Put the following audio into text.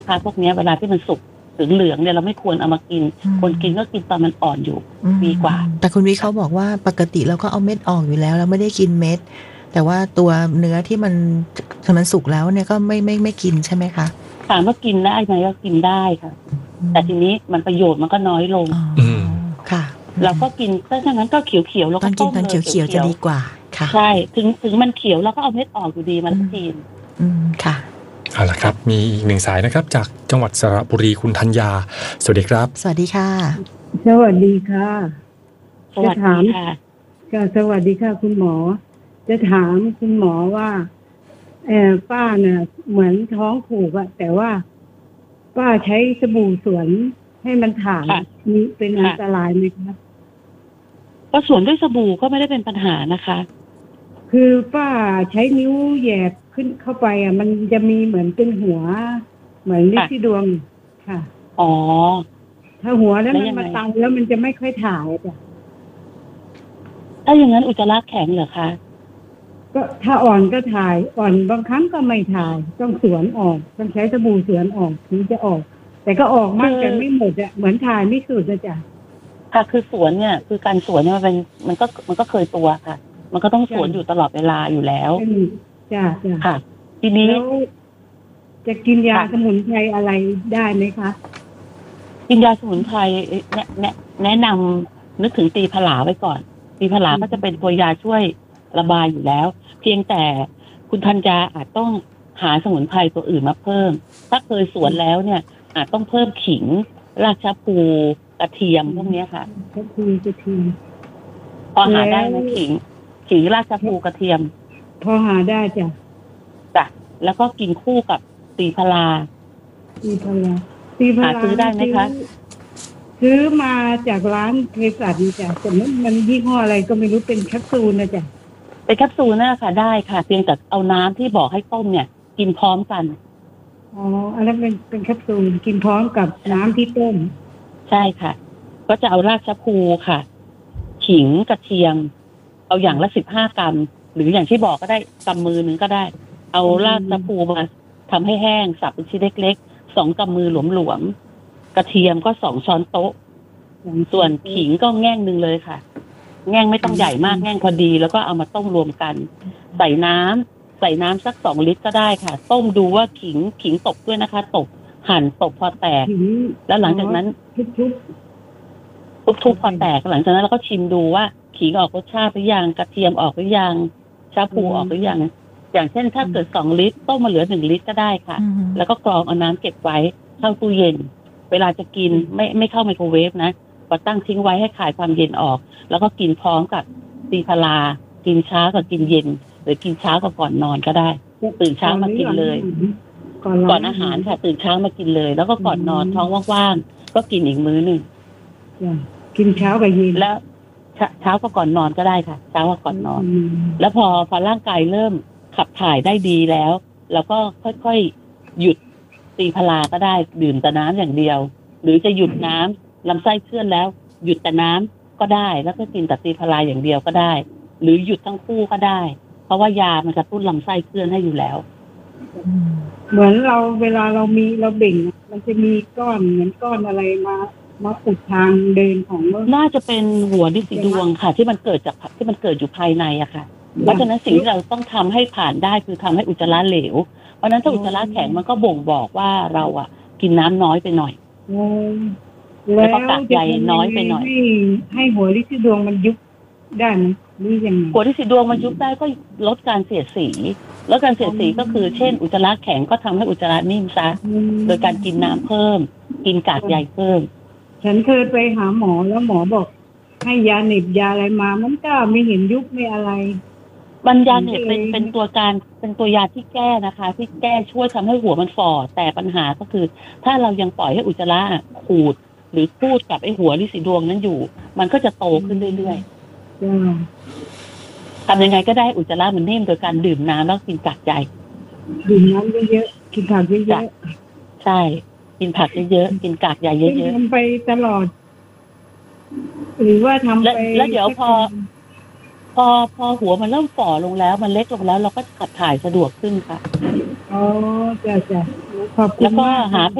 ค่ะพวกนี้เวลาที่มันสุกเหลืองเนี่ยเราไม่ควรเอามากินคนกินก็กินตอนมันอ่อนอยู่ดีกว่าแต่คุณวิเขาบอกว่าปกติเราก็เอาเม็ดออกอยู่แล้วเราไม่ได้กินเม็ดแต่ว่าตัวเนื้อที่มันสุกแล้วเนี่ยก็ไม่กินใช่ไหมคะถามว่ากินได้ไหมก็กินได้ค่ะแต่ทีนี้มันประโยชน์มันก็น้อยลงค่ะเราก็กินถ้าฉะนั้นก็เขียวๆแล้วก็ต้มเลยเขียวจะดีกว่าค่ะใช่ถึงมันเขียวแล้วก็เอาเม็ดออกอยู่ดีมันกินค่ะเอาล่ะครับมีอีกหนึ่งสายนะครับจากจังหวัดสระบุรีคุณธัญญาสวัสดีครับสวัสดีค่ะสวัสดีค่ะสวัสดีค่ะสวัสดีค่ะคุณหมอจะถามคุณหมอว่าป้าเนี่ยเหมือนท้องผูกอะแต่ว่าป้าใช้สบู่สวนให้มันถ่ายนี่เป็นอันตรายไหมครับก็สวนด้วยสบู่ก็ไม่ได้เป็นปัญหานะคะคือป้าใช้นิ้วแยกขึ้นเข้าไปอะมันจะมีเหมือนเป็นหัวเหมือนลิซี่ดวงค่ะอ๋อถ้าหัวแล้วมันมาตันแล้วมันจะไม่ค่อยถ่ายจ้ะถ้าอย่างนั้นอุจจาระแข็งเหรอคะก็ถ้าอ่อนก็ถ่ายอ่อนบางครั้งก็ไม่ถ่ายต้องสวนออกต้องใช้สบู่สวนออกถึงจะออกแต่ก็ออกมากแต่ไม่หมดอะเหมือนถ่ายไม่สุดจ้ะค่ะคือสวนเนี่ยคือการสวนเนี่ยมันก็เคยตัวค่ะมันก็ต้องสวนอยู่ตลอดเวลาอยู่แล้วจ้ะค่ะทีนี้จะกินยาสมุนไพรอะไรได้ไหมคะกินยาสมุนไพรแนะนำนึกถึงตีผลาไว้ก่อนตีผลาก็จะเป็นตัวยาช่วยระบายอยู่แล้วเพียงแต่คุณธัญญาอาจต้องหาสมุนไพรตัวอื่นมาเพิ่มถ้าเคยสวนแล้วเนี่ยอาจต้องเพิ่มขิงราชพลูกระเทียมพวกนี้ค่ะกระเทียมพอหาได้ไหมขิงราชพลูกระเทียมพอหาได้จ้ะแล้วก็กินคู่กับตีพลาหาซื้อได้ไหมคะซื้อมาจากร้านเภสัชนี่จ้ะแต่มันยี่ห้ออะไรก็ไม่รู้เป็นแคปซูลนะจ้ะเป็นแคปซูลน่ะค่ะได้ค่ะเพียงแต่เอาน้ำที่บอกให้ต้มเนี่ยกินพร้อมกันอ๋ออันนั้นเป็นแคปซูลกินพร้อมกับน้ำที่ต้มใช่ค่ะก็จะเอาราชพลูค่ะขิงกระเทียมเอาอย่างละ15 กรัมหรืออย่างที่บอกก็ได้กำมือนึงก็ได้เอาราชพลูมาทำให้แห้งสับเป็นชิ้นเล็กๆ2 กำมือหลวมๆกระเทียมก็2 ช้อนโต๊ะส่วนขิงก็แง่งนึงเลยค่ะแง่งไม่ต้องใหญ่มากแง่งพอดีแล้วก็เอามาต้มรวมกันใส่น้ำสัก2 ลิตรก็ได้ค่ะต้มดูว่าขิงตกด้วยนะคะตกหั่นตกพอแตกแล้วหลังจากนั้นทุบพอแตกหลังจากนั้นเราก็ชิมดูว่าขิงออกรสชาติหรือยังกระเทียมออกหรือยังชาพูออกหรือยังอย่างเช่นถ้าเกิด2 ลิตรต้มมาเหลือ1 ลิตรก็ได้ค่ะแล้วก็กรองเอาน้ำเก็บไว้เข้าตู้เย็นเวลาจะกินไม่เข้าไมโครเวฟนะก็ตั้งทิ้งไว้ให้คลายความเย็นออกแล้วก็กินพร้อมกับตีพลากินเช้ากับกินเย็นหรือกินเช้ากับก่อนนอนก็ได้ตื่นเช้ามากินเลยก่อนอาหารค่ะตื่นเช้ามากินเลยแล้วก็ก่อนนอนท้องว่างๆก็กินอีกมื้อนึงกินเช้ากับเย็นแล้วเช้าก็ก่อนนอนก็ได้ค่ะเช้าก็ก่อนนอนแล้วพอร่างกายเริ่มขับถ่ายได้ดีแล้วเราก็ค่อยๆหยุดตีพลาก็ได้ดื่มแต่น้ำอย่างเดียวหรือจะหยุดน้ำลำไส้เคลื่อนแล้วหยุดแต่น้ำก็ได้แล้วก็กินแต่ตีพลาอย่างเดียวก็ได้หรือหยุดทั้งคู่ก็ได้เพราะว่ายามันกระตุ้นลำไส้เคลื่อนให้อยู่แล้วเหมือนเราเวลาเราเบ่งมันจะมีก้อนเหมือนก้อนอะไรมาอุดทางเดินของน่าจะเป็นหัวฤๅษีดวงค่ะที่มันเกิดอยู่ภายในอะค่ะเพราะฉะนั้นสิ่งที่เราต้องทำให้ผ่านได้คือทำให้อุจจาระเหลวเพราะฉะนั้นถ้าอุจจาระแข็งมันก็บ่งบอกว่าเราอะกินน้ำน้อยไปหน่อยแล้วก็กากใยน้อยไปหน่อยให้หัวฤๅษีดวงมันยุบได้ไหมนี่ยังไงหัวฤๅษีดวงมันยุบได้ก็ลดการเสียดสีแล้วการเสียดสีก็คือเช่นอุจจาระแข็งก็ทำให้อุจจาระนิ่มซะโดยการกินน้ำเพิ่มกินกากใยเพิ่มฉันเคยไปหาหมอแล้วหมอบอกให้ยาเหน็บยาอะไรมามันก็ไม่เห็นยุบไม่อะไรบัญญาเนี่ยเป็นตัวยาที่แก้นะคะที่แก้ช่วยทำให้หัวมันฝ่อแต่ปัญหาก็คือถ้าเรายังปล่อยให้อุจจาระขูดหรือพูดกับไอ้หัวฤๅษีดวงนั้นอยู่มันก็จะโตขึ้นเรื่อยๆทำยังไงก็ได้อุจจาระมันนิ่มโดยการดื่มน้ำแล้วกินกากใยดื่มน้ำเยอะๆกินผักเยอะๆใช่กินผักเยอะๆกินกากใยเยอะๆทำไปตลอดหรือว่าทำไปแล้วเดี๋ยวพอพอหัวมันเริ่มฝ่อลงแล้วมันเล็กลงแล้วเราก็ขับถ่ายสะดวกขึ้นค่ะอ๋อจ้ะขอบคุณแล้วก็มากหา